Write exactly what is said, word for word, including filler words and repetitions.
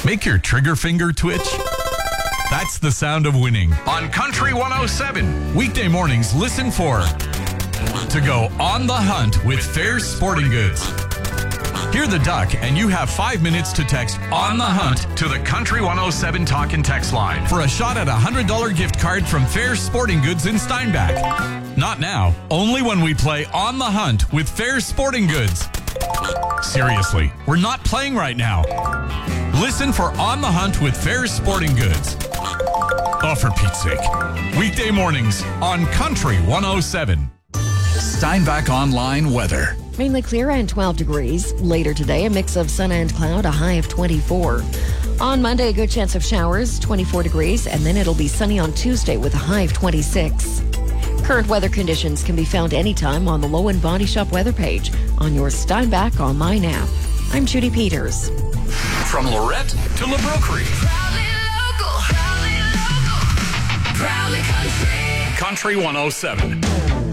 Make your trigger finger twitch? That's the sound of winning on Country one oh seven. Weekday mornings, listen for To Go on the Hunt with Fairs Sporting Goods. Hear the duck and you have five minutes to text On the Hunt to the Country one oh seven talk and text line for a shot at a one hundred dollars gift card from Fairs Sporting Goods in Steinbach. Not now, only when we play On the Hunt with Fairs Sporting Goods. Seriously, we're not playing right now. Listen for On the Hunt with Fairs Sporting Goods. Oh, for Pete's sake. Weekday mornings on Country one oh seven. Steinbach Online weather. Mainly clear and twelve degrees. Later today, a mix of sun and cloud, a high of twenty-four. On Monday, a good chance of showers, twenty-four degrees, and then it'll be sunny on Tuesday with a high of twenty-six. Current weather conditions can be found anytime on the Lowen Body Shop weather page on your Steinbach Online app. I'm Judy Peters. From Lorette to LeBrook Creek. Proudly local, proudly local, proudly country. Country one oh seven.